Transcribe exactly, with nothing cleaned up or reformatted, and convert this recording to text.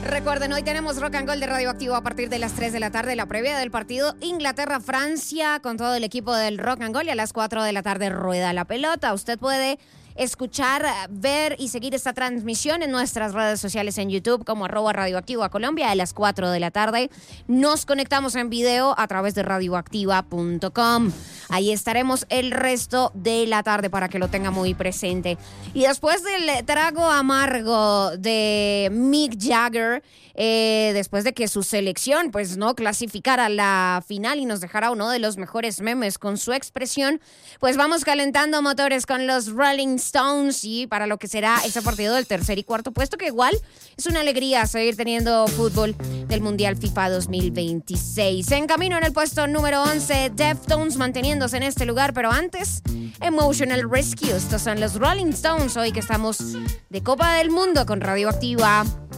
Recuerden, hoy tenemos Rock and Gold de Radioactivo a partir de las tres de la tarde, la previa del partido Inglaterra-Francia con todo el equipo del Rock and Gold, y a las cuatro de la tarde rueda la pelota. Usted puede escuchar, ver y seguir esta transmisión en nuestras redes sociales en YouTube como arroba Radioactiva Colombia. A las cuatro de la tarde nos conectamos en video a través de radioactiva punto com. Ahí estaremos el resto de la tarde para que lo tenga muy presente. Y después del trago amargo de Mick Jagger, eh, después de que su selección pues no clasificara a la final y nos dejara uno de los mejores memes con su expresión, pues vamos calentando motores con los Rolling Stones y para lo que será ese partido del tercer y cuarto puesto, que igual es una alegría seguir teniendo fútbol del Mundial FIFA dos mil veintiséis. En camino en el puesto número once, Deftones manteniéndose en este lugar, pero antes, Emotional Rescue. Estos son los Rolling Stones, hoy que estamos de Copa del Mundo con Radioactiva.